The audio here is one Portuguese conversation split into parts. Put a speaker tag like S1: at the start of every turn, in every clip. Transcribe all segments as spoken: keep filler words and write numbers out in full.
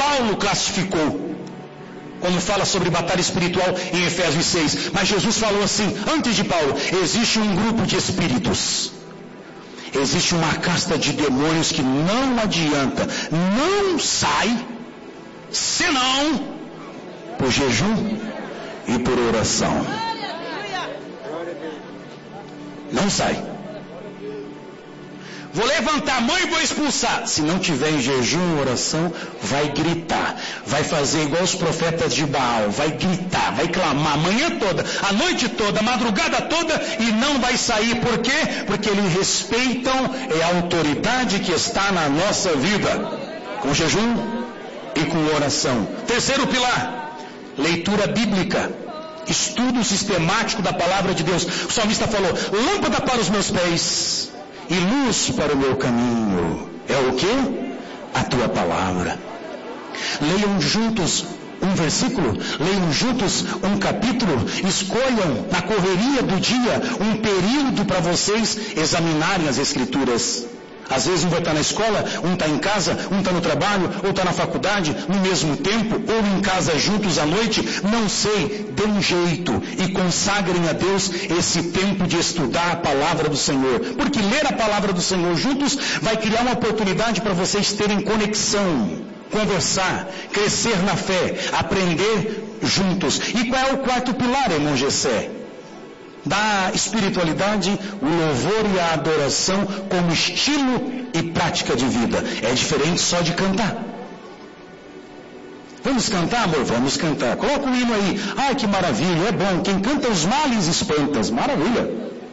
S1: Paulo classificou quando fala sobre batalha espiritual em Efésios seis. Mas Jesus falou assim, antes de Paulo: existe um grupo de espíritos, existe uma casta de demônios que não adianta, não sai senão por jejum e por oração. Não sai. Vou levantar a mão e vou expulsar. Se não tiver em jejum, oração, vai gritar. Vai fazer igual os profetas de Baal. Vai gritar, vai clamar a manhã toda, a noite toda, a madrugada toda, e não vai sair. Por quê? Porque eles respeitam a autoridade que está na nossa vida. Com jejum e com oração. Terceiro pilar: leitura bíblica. Estudo sistemático da palavra de Deus. O salmista falou: lâmpada para os meus pés e luz para o meu caminho é o que? A tua palavra. Leiam juntos um versículo, leiam juntos um capítulo, escolham na correria do dia um período para vocês examinarem as escrituras. Às vezes um vai estar na escola, um está em casa, um está no trabalho, ou está na faculdade, no mesmo tempo, ou em casa juntos à noite, não sei, dê um jeito e consagrem a Deus esse tempo de estudar a palavra do Senhor, porque ler a palavra do Senhor juntos vai criar uma oportunidade para vocês terem conexão, conversar, crescer na fé, aprender juntos. E qual é o quarto pilar, irmão Gessé? Da espiritualidade, o louvor e a adoração como estilo e prática de vida. É diferente só de cantar. Vamos cantar, amor? Vamos cantar. Coloca o hino aí. Ai, que maravilha, é bom. Quem canta os males espanta. Maravilha.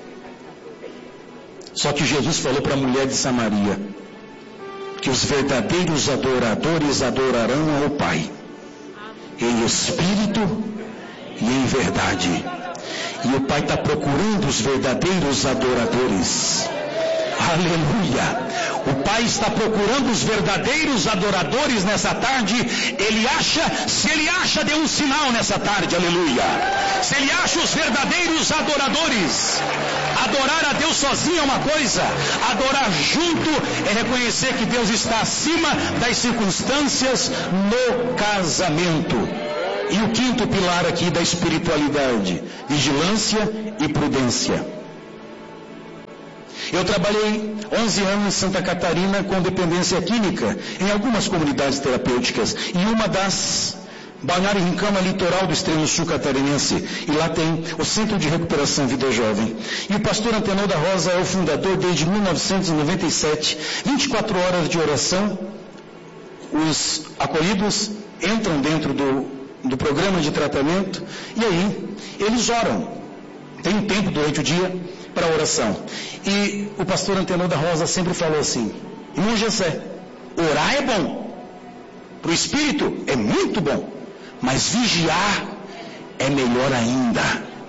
S1: Só que Jesus falou para a mulher de Samaria que os verdadeiros adoradores adorarão ao Pai em espírito e em verdade. E o Pai está procurando os verdadeiros adoradores. Aleluia! O Pai está procurando os verdadeiros adoradores nessa tarde. Ele acha, se Ele acha, dê um sinal nessa tarde, aleluia! Se Ele acha os verdadeiros adoradores. Adorar a Deus sozinho é uma coisa, adorar junto é reconhecer que Deus está acima das circunstâncias no casamento. E o quinto pilar aqui da espiritualidade: vigilância e prudência. Eu trabalhei onze anos em Santa Catarina com dependência química em algumas comunidades terapêuticas, e uma das, Balneário Rincão, litoral do extremo sul catarinense, e lá tem o Centro de Recuperação Vida Jovem. E o pastor Antenor da Rosa é o fundador desde mil novecentos e noventa e sete. vinte e quatro horas de oração. Os acolhidos entram dentro do do programa de tratamento, e aí eles oram. Tem um tempo durante o dia para oração. E o pastor Antenor da Rosa sempre falou assim: irmão Gessé, orar é bom, para o espírito é muito bom, mas vigiar é melhor ainda.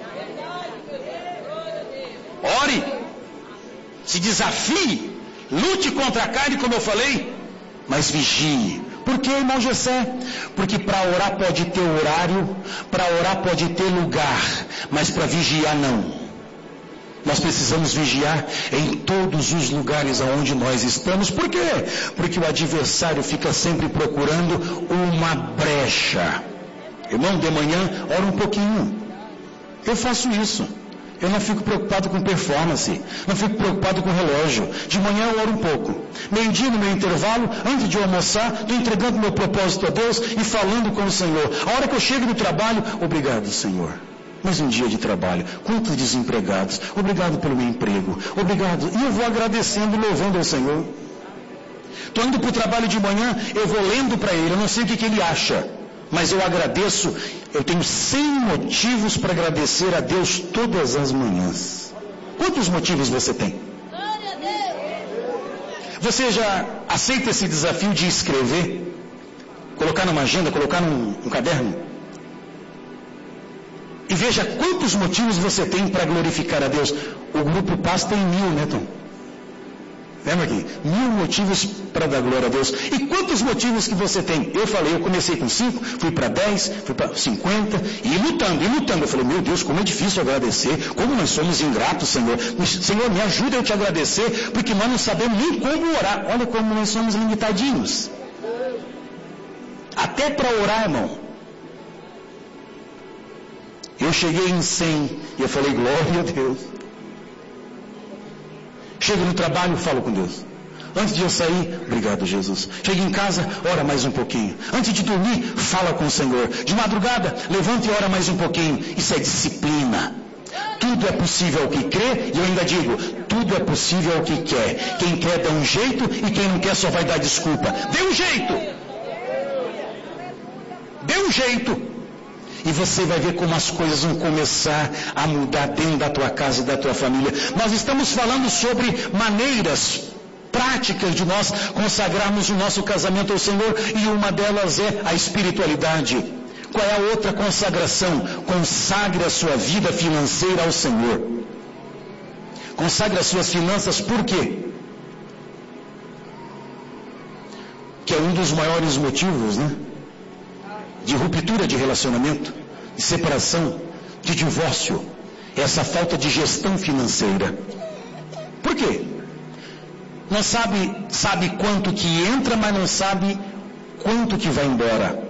S1: Ore, se desafie, lute contra a carne, como eu falei, mas vigie. Por que, irmão Gessé? Porque para orar pode ter horário, para orar pode ter lugar, mas para vigiar não. Nós precisamos vigiar em todos os lugares aonde nós estamos. Por quê? Porque o adversário fica sempre procurando uma brecha. Irmão, de manhã, ora um pouquinho. Eu faço isso. Eu não fico preocupado com performance, não fico preocupado com relógio. De manhã eu oro um pouco. Meio-dia, no meu intervalo, antes de eu almoçar, estou entregando meu propósito a Deus e falando com o Senhor. A hora que eu chego no trabalho, obrigado, Senhor. Mais um dia de trabalho. Quantos desempregados? Obrigado pelo meu emprego. Obrigado. E eu vou agradecendo e louvando ao Senhor. Estou indo para o trabalho de manhã, eu vou lendo para Ele. Eu não sei o que, que Ele acha, mas eu agradeço. Eu tenho cem motivos para agradecer a Deus todas as manhãs. Quantos motivos você tem? Você já aceita esse desafio de escrever? Colocar numa agenda, colocar num, num caderno? E veja quantos motivos você tem para glorificar a Deus. O grupo Paz tem mil, né, Tom? Lembra aqui? Mil motivos para dar glória a Deus. E quantos motivos que você tem? Eu falei, eu comecei com cinco, fui para dez, fui para cinquenta, e lutando, e lutando. Eu falei, meu Deus, como é difícil agradecer, como nós somos ingratos, Senhor. Senhor, me ajuda a eu te agradecer, porque nós não sabemos nem como orar. Olha como nós somos limitadinhos. até para orar, irmão. Eu cheguei em cem e eu falei, glória a Deus. Chego no trabalho, falo com Deus. Antes de eu sair, obrigado Jesus. Chego em casa, ora mais um pouquinho. Antes de dormir, fala com o Senhor. De madrugada, levanta e ora mais um pouquinho. Isso é disciplina. Tudo é possível ao que crê, e eu ainda digo, tudo é possível ao que quer. Quem quer dá um jeito, e quem não quer só vai dar desculpa. Dê um jeito. Dê um jeito. E você vai ver como as coisas vão começar a mudar dentro da tua casa e da tua família. Nós estamos falando sobre maneiras práticas de nós consagrarmos o nosso casamento ao Senhor, e uma delas é a espiritualidade. Qual é a outra consagração? Consagre a sua vida financeira ao Senhor. Consagre as suas finanças, por quê? Que é um dos maiores motivos, né? De ruptura de relacionamento, de separação, de divórcio. Essa falta de gestão financeira. Por quê? Não sabe, sabe quanto que entra, mas não sabe quanto que vai embora.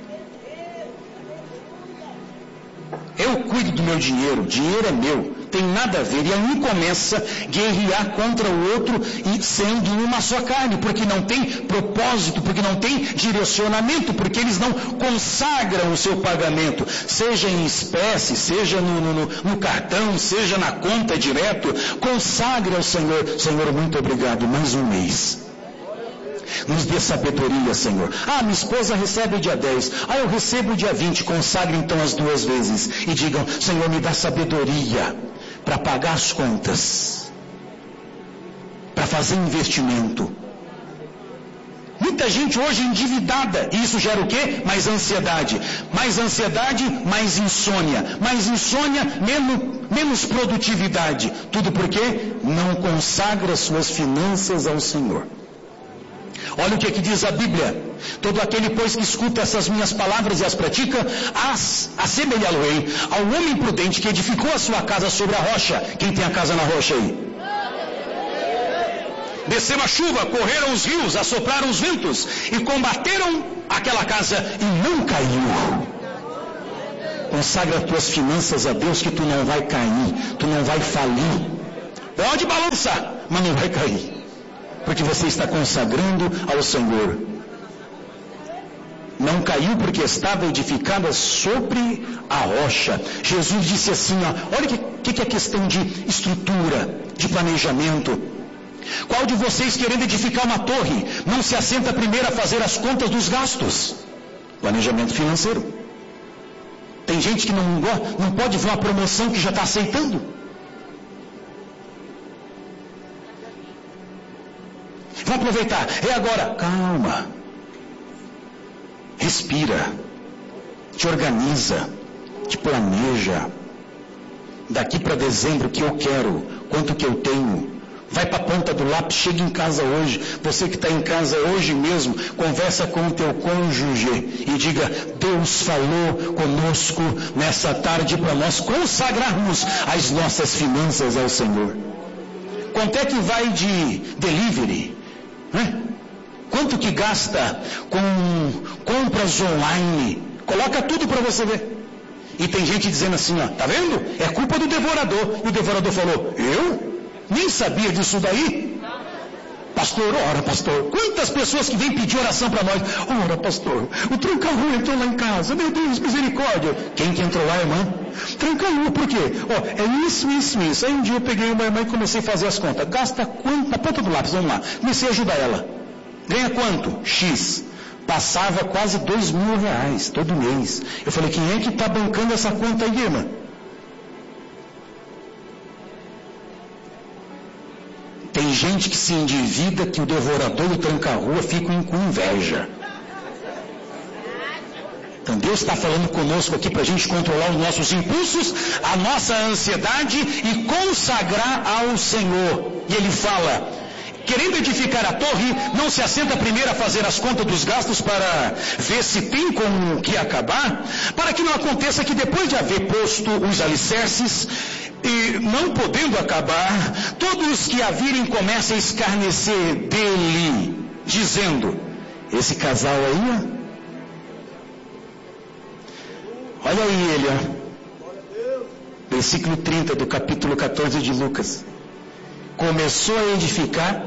S1: Eu cuido do meu dinheiro, dinheiro é meu, tem nada a ver. E aí um começa a guerrear contra o outro, e sendo uma só carne, porque não tem propósito, porque não tem direcionamento, porque eles não consagram o seu pagamento, seja em espécie, seja no, no, no cartão, seja na conta direto. Consagre ao Senhor. Senhor, muito obrigado, mais um mês. Nos dê sabedoria, Senhor. Ah, minha esposa recebe o dia dez. Ah, eu recebo o dia vinte. Consagre então as duas vezes. E digam, Senhor, me dá sabedoria para pagar as contas, para fazer investimento. Muita gente hoje endividada. E isso gera o quê? Mais ansiedade. Mais ansiedade, mais insônia. Mais insônia, menos, menos produtividade. Tudo porque não consagra suas finanças ao Senhor. Olha o que, que diz a Bíblia. Todo aquele, pois, que escuta essas minhas palavras e as pratica, as assemelhá-lo-ei ao homem prudente que edificou a sua casa sobre a rocha. Quem tem a casa na rocha aí? Desceu a chuva, correram os rios, assopraram os ventos e combateram aquela casa e não caiu. Consagra as tuas finanças a Deus, que tu não vai cair, tu não vai falir. Pode balançar, mas não vai cair. Porque você está consagrando ao Senhor. Não caiu porque estava edificada sobre a rocha. Jesus disse assim, ó, olha o que, que é questão de estrutura, de planejamento. Qual de vocês, querendo edificar uma torre, não se assenta primeiro a fazer as contas dos gastos? Planejamento financeiro. Tem gente que não, não pode ver uma promoção que já está aceitando. Vou aproveitar, é agora. Calma. Respira. Te organiza. Te planeja. Daqui para dezembro, o que eu quero, quanto que eu tenho. Vai para a ponta do lápis, chega em casa hoje. Você que está em casa hoje mesmo, conversa com o teu cônjuge e diga, Deus falou conosco nessa tarde para nós consagrarmos as nossas finanças ao Senhor. Quanto é que vai de delivery? Né? Quanto que gasta com compras online? Coloca tudo para você ver. E tem gente dizendo assim, ó, tá vendo? É culpa do devorador. E o devorador falou, eu? Nem sabia disso daí? Pastor, ora pastor, quantas pessoas que vêm pedir oração para nós? Ora pastor, o tranca-rua entrou lá em casa, meu Deus, misericórdia. Quem que entrou lá, irmã? Tranca-rua, por quê? Ó, é isso, isso, isso. Aí um dia eu peguei uma irmã e comecei a fazer as contas. Gasta quanto? Na ponta do lápis, vamos lá. Comecei a ajudar ela. Ganha quanto? X. Passava quase dois mil reais todo mês. Eu falei, quem é que está bancando essa conta aí, irmã? Tem gente que se endivida que o devorador do tranca-rua fica com inveja. Então Deus está falando conosco aqui para a gente controlar os nossos impulsos, a nossa ansiedade e consagrar ao Senhor. E Ele fala, querendo edificar a torre, não se assenta primeiro a fazer as contas dos gastos para ver se tem com o que acabar, para que não aconteça que depois de haver posto os alicerces, e não podendo acabar, todos os que a virem comecem a escarnecer dele, dizendo, esse casal aí Olha aí ele, ó. Versículo trinta do capítulo catorze de Lucas. Começou a edificar.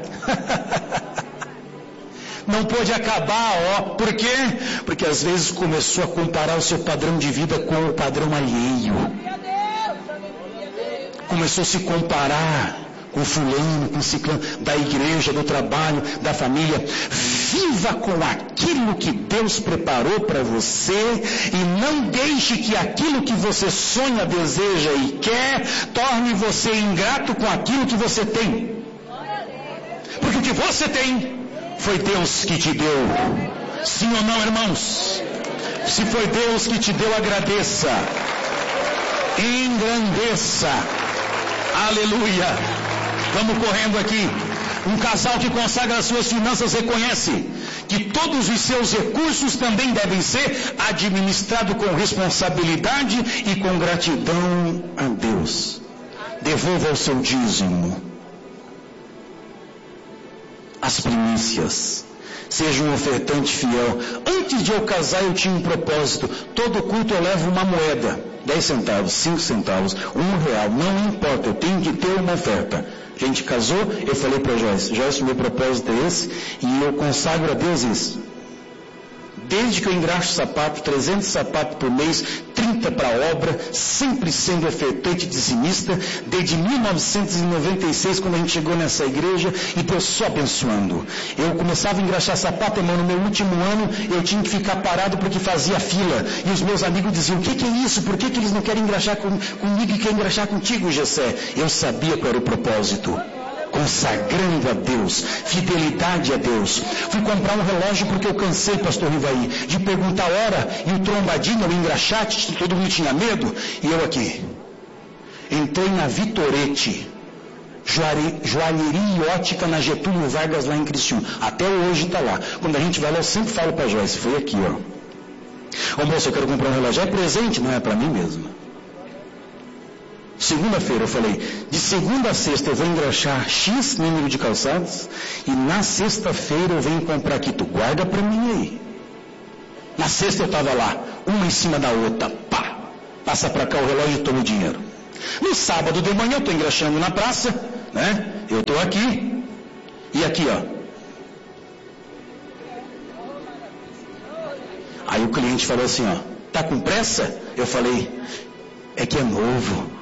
S1: Não pôde acabar, ó. Por quê? Porque às vezes começou a comparar o seu padrão de vida com o padrão alheio. Começou a se comparar com fulano, com ciclano, da igreja, do trabalho, da família. Viva com aquilo que Deus preparou para você e não deixe que aquilo que você sonha, deseja e quer torne você ingrato com aquilo que você tem. Porque o que você tem foi Deus que te deu. Sim ou não, irmãos? Se foi Deus que te deu, agradeça. Engrandeça. Aleluia. Vamos correndo aqui. Um casal que consagra as suas finanças reconhece que todos os seus recursos também devem ser administrados com responsabilidade e com gratidão a Deus. Devolva o seu dízimo, as primícias. Seja um ofertante fiel. Antes de eu casar eu tinha um propósito. Todo culto eu levo uma moeda. dez centavos, cinco centavos, um real. Não importa, eu tenho que ter uma oferta. A gente casou, eu falei para Joyce, Joyce, meu propósito é esse, e eu consagro a Deus isso. Desde que eu engraxo sapato, trezentos sapatos por mês, trinta para a obra, sempre sendo ofertante dizimista, desde mil novecentos e noventa e seis, quando a gente chegou nessa igreja, e Deus só abençoando. Eu começava a engraxar sapato, irmão, no meu último ano, eu tinha que ficar parado porque fazia fila, e os meus amigos diziam, o que, que é isso? Por que, que eles não querem engraxar com, comigo e querem engraxar contigo, Gessé? Eu sabia qual era o propósito. Consagrando a Deus, fidelidade a Deus. Fui comprar um relógio porque eu cansei, pastor Rivaí, de perguntar a hora, e o trombadinho, o engraxate, todo mundo tinha medo, e eu aqui. Entrei na Vitorete, joalheria e ótica na Getúlio Vargas, lá em Criciúma. Até hoje está lá. Quando a gente vai lá, eu sempre falo para a Joyce, foi aqui, ó. Ô moço, eu quero comprar um relógio. É presente, não é para mim mesmo. Segunda-feira eu falei, de segunda a sexta eu vou engraxar X número de calçados e na sexta-feira eu venho comprar aqui, tu guarda para mim aí. Na sexta eu estava lá, uma em cima da outra, pá, passa para cá o relógio e toma o dinheiro. No sábado de manhã eu estou engraxando na praça, né? Eu estou aqui e aqui, ó. Aí o cliente falou assim, ó, tá com pressa? Eu falei, é que é novo.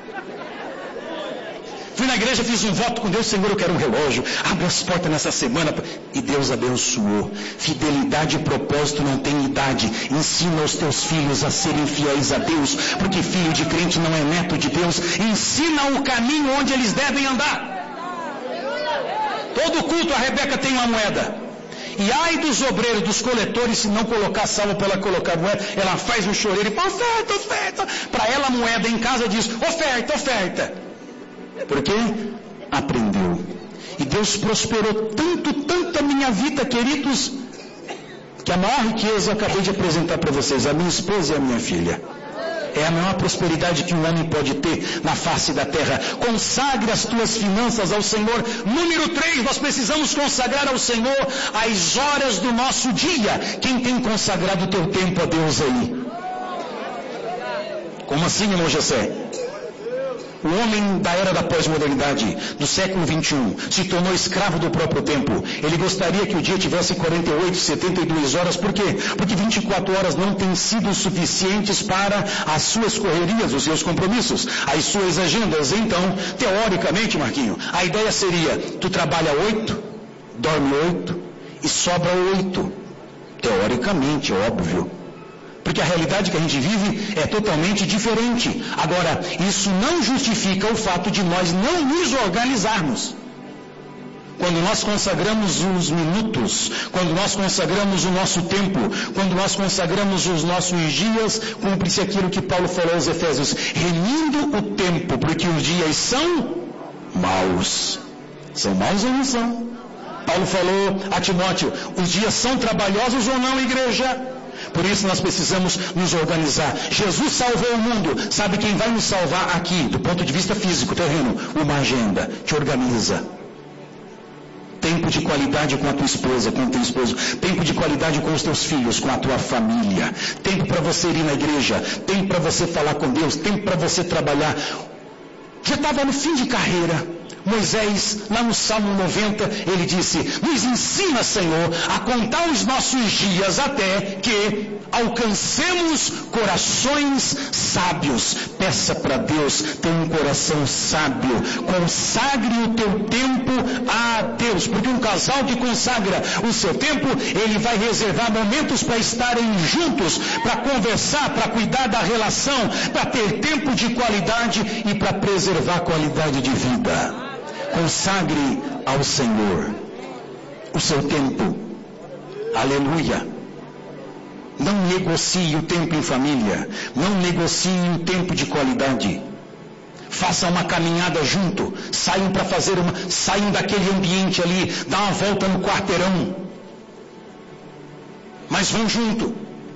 S1: Fui na igreja, fiz um voto com Deus, Senhor, eu quero um relógio, abre as portas nessa semana, e Deus abençoou. Fidelidade e propósito não tem idade. Ensina os teus filhos a serem fiéis a Deus, porque filho de crente não é neto de Deus. Ensina o caminho onde eles devem andar. Todo culto a Rebeca tem uma moeda. E ai dos obreiros, dos coletores, se não colocar salvo para ela colocar moeda, ela faz um choreiro e oferta, oferta. Para ela a moeda em casa diz, oferta, oferta. Porque aprendeu. E Deus prosperou tanto, tanto a minha vida, queridos, que a maior riqueza eu acabei de apresentar para vocês, a minha esposa e a minha filha. É a maior prosperidade que um homem pode ter na face da terra. Consagre as tuas finanças ao Senhor. Número três, nós precisamos consagrar ao Senhor as horas do nosso dia. Quem tem consagrado o teu tempo a Deus aí? Como assim, irmão Jessé? O homem da era da pós-modernidade, do século vinte e um, se tornou escravo do próprio tempo. Ele gostaria que o dia tivesse quarenta e oito, setenta e duas horas. Por quê? Porque vinte e quatro horas não têm sido suficientes para as suas correrias, os seus compromissos, as suas agendas. Então, teoricamente, Marquinho, a ideia seria, tu trabalha oito, dorme oito e sobra oito. Teoricamente, óbvio. Porque a realidade que a gente vive é totalmente diferente. Agora, isso não justifica o fato de nós não nos organizarmos. Quando nós consagramos os minutos, quando nós consagramos o nosso tempo, quando nós consagramos os nossos dias, cumpre-se aquilo que Paulo falou aos Efésios, remindo o tempo, porque os dias são maus. São maus ou não são? Paulo falou a Timóteo, os dias são trabalhosos ou não, igreja? Por isso nós precisamos nos organizar. Jesus salvou o mundo. Sabe quem vai nos salvar aqui, do ponto de vista físico, terreno? Uma agenda. Te organiza. Tem tempo de qualidade com a tua esposa, com o teu esposo, tempo de qualidade com os teus filhos, com a tua família, tempo para você ir na igreja, tempo para você falar com Deus, tempo para você trabalhar. Já estava no fim de carreira. Moisés, lá no Salmo noventa, ele disse: nos ensina, Senhor, a contar os nossos dias até que alcancemos corações sábios. Peça para Deus ter um coração sábio. Consagre o teu tempo a Deus, porque um casal que consagra o seu tempo, ele vai reservar momentos para estarem juntos, para conversar, para cuidar da relação, para ter tempo de qualidade e para preservar a qualidade de vida. Consagre ao Senhor o seu tempo. Aleluia. Não negocie o tempo em família. Não negocie o tempo de qualidade. Faça uma caminhada junto. Saiam para fazer uma... Saiam daquele ambiente ali. Dá uma volta no quarteirão. Mas vão junto.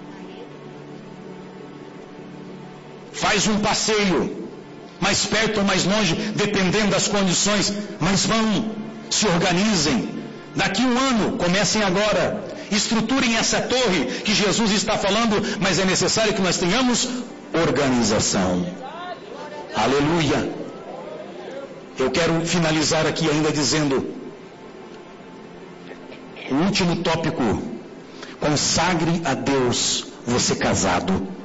S1: Faz um passeio. Mais perto ou mais longe, dependendo das condições, mas vão, se organizem. Daqui um ano, comecem agora, estruturem essa torre que Jesus está falando, mas é necessário que nós tenhamos organização. Aleluia. Eu quero finalizar aqui ainda dizendo, o último tópico: consagre a Deus você casado.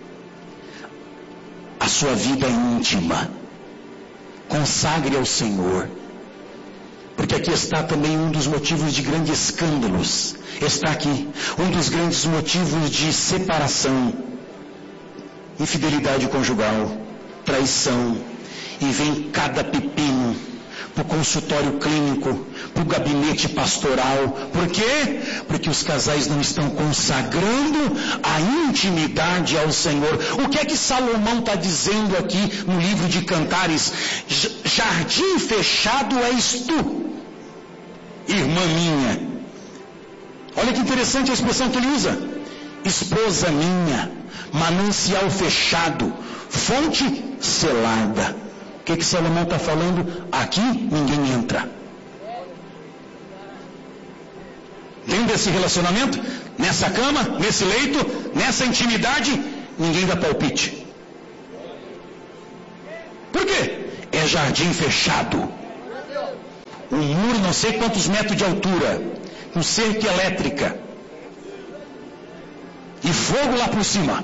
S1: A sua vida íntima, consagre ao Senhor, porque aqui está também um dos motivos de grandes escândalos, está aqui um dos grandes motivos de separação, infidelidade conjugal, traição, e vem cada pepino para o consultório clínico, para o gabinete pastoral. Por quê? Porque os casais não estão consagrando a intimidade ao Senhor. O que é que Salomão está dizendo aqui no livro de Cantares? Jardim fechado és tu, irmã minha. Olha que interessante a expressão que ele usa. Esposa minha, manancial fechado, fonte selada. O que que Salomão está falando? Aqui ninguém entra. Dentro desse relacionamento, nessa cama, nesse leito, nessa intimidade, ninguém dá palpite. Por quê? É jardim fechado. Um muro não sei quantos metros de altura, com cerca elétrica. E fogo lá por cima.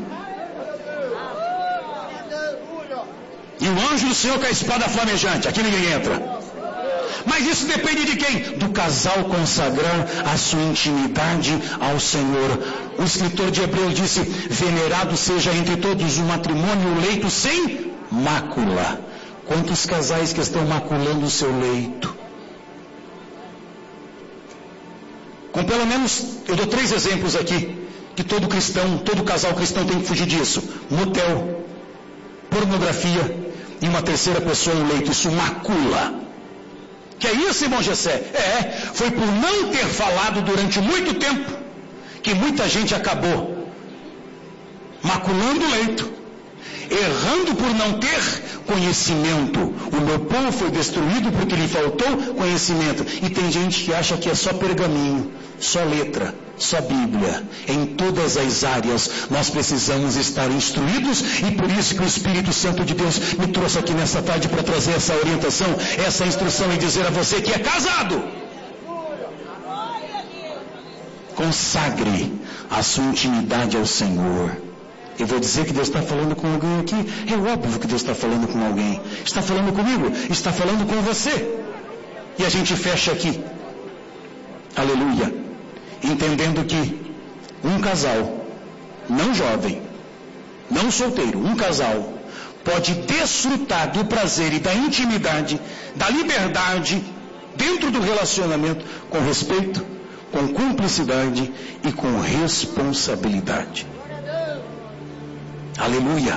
S1: E o anjo do Senhor com a espada flamejante. Aqui ninguém entra. Mas isso depende de quem? Do casal consagrar a sua intimidade ao Senhor. O escritor de Hebreus disse: venerado seja entre todos o matrimônio e o leito sem mácula. Quantos casais que estão maculando o seu leito? Com pelo menos, eu dou três exemplos aqui, que todo cristão, todo casal cristão tem que fugir disso: motel, pornografia e uma terceira pessoa no leito. Isso macula. Que é isso, irmão Gessé? É, foi por não ter falado durante muito tempo que muita gente acabou maculando o leito, errando por não ter conhecimento. O meu povo foi destruído porque lhe faltou conhecimento. E tem gente que acha que é só pergaminho, só letra, só Bíblia. Em todas as áreas nós precisamos estar instruídos, e por isso que o Espírito Santo de Deus me trouxe aqui nessa tarde para trazer essa orientação, essa instrução, e dizer a você que é casado: consagre a sua intimidade ao Senhor. Eu vou dizer que Deus está falando com alguém aqui. É óbvio que Deus está falando com alguém. Está falando comigo, está falando com você. E a gente fecha aqui. Aleluia. Entendendo que um casal, não jovem, não solteiro, um casal pode desfrutar do prazer e da intimidade, da liberdade dentro do relacionamento, com respeito, com cumplicidade e com responsabilidade. Aleluia.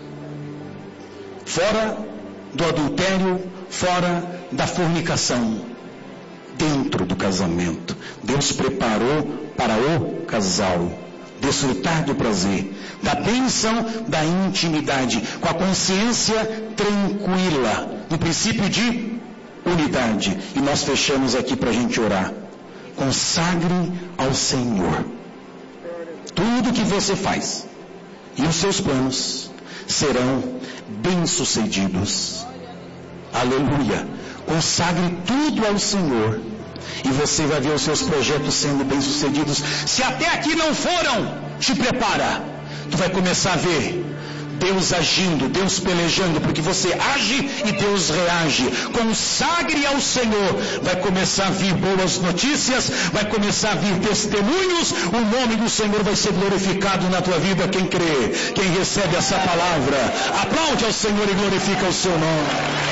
S1: Fora do adultério, fora da fornicação, dentro do casamento. Deus preparou para o casal desfrutar do prazer, da bênção da intimidade, com a consciência tranquila, no princípio de unidade. E nós fechamos aqui para a gente orar. Consagre ao Senhor tudo que você faz, e os seus planos serão bem-sucedidos. Aleluia. Consagre tudo ao Senhor, e você vai ver os seus projetos sendo bem-sucedidos. Se até aqui não foram, te prepara. Tu vai começar a ver Deus agindo, Deus pelejando, porque você age e Deus reage. Consagre ao Senhor. Vai começar a vir boas notícias, vai começar a vir testemunhos. O nome do Senhor vai ser glorificado na tua vida. Quem crê, quem recebe essa palavra, aplaude ao Senhor e glorifica o seu nome.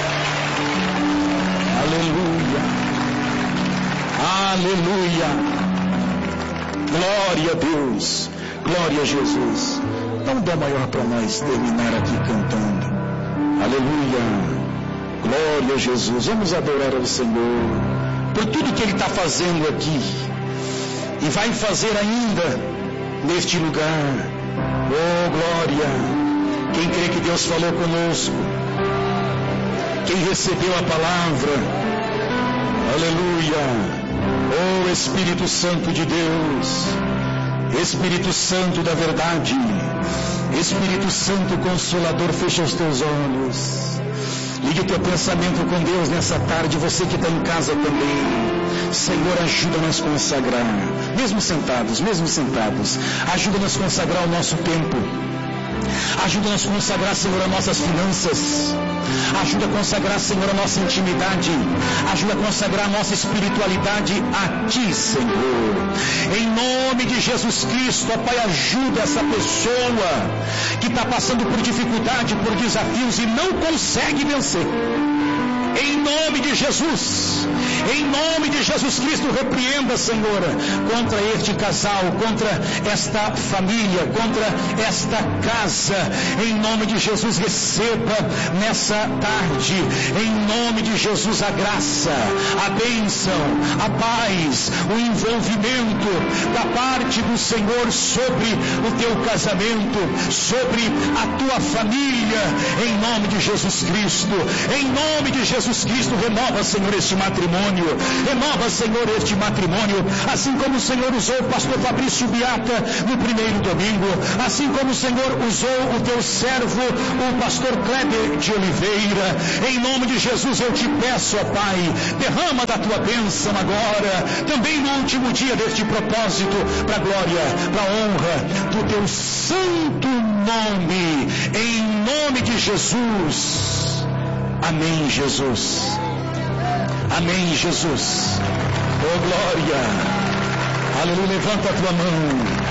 S1: Aleluia, aleluia, glória a Deus, glória a Jesus. Não dá maior para nós terminar aqui cantando. Aleluia, glória a Jesus. Vamos adorar ao Senhor por tudo que Ele está fazendo aqui e vai fazer ainda neste lugar. Oh, glória. Quem crê que Deus falou conosco, quem recebeu a palavra, aleluia. Oh, Espírito Santo de Deus, Espírito Santo da verdade, Espírito Santo Consolador, fecha os teus olhos, ligue o teu pensamento com Deus nessa tarde. Você que está em casa também, Senhor, ajuda-nos a consagrar, mesmo sentados, mesmo sentados, ajuda-nos a consagrar o nosso tempo, ajuda-nos a consagrar, Senhor, as nossas finanças, ajuda a consagrar, Senhor, a nossa intimidade, ajuda a consagrar a nossa espiritualidade a Ti, Senhor, em nome de Jesus Cristo. Ó Pai, ajuda essa pessoa que está passando por dificuldade, por desafios e não consegue vencer. Em nome de Jesus, em nome de Jesus Cristo, repreenda, Senhor, contra este casal, contra esta família, contra esta casa. Em nome de Jesus, receba nessa tarde, em nome de Jesus, a graça, a bênção, a paz, o envolvimento da parte do Senhor sobre o teu casamento, sobre a tua família, em nome de Jesus Cristo. Em nome de Jesus Cristo, renova, Senhor, este matrimônio, renova, Senhor, este matrimônio, assim como o Senhor usou o pastor Fabrício Biata no primeiro domingo, assim como o Senhor usou o teu servo, o pastor Kleber de Oliveira. Em nome de Jesus eu te peço, ó Pai, derrama da tua bênção agora, também no último dia deste propósito, para a glória, para a honra do teu santo nome, em nome de Jesus. Amém, Jesus. Amém, Jesus. Oh, glória. Aleluia. Levanta a tua mão.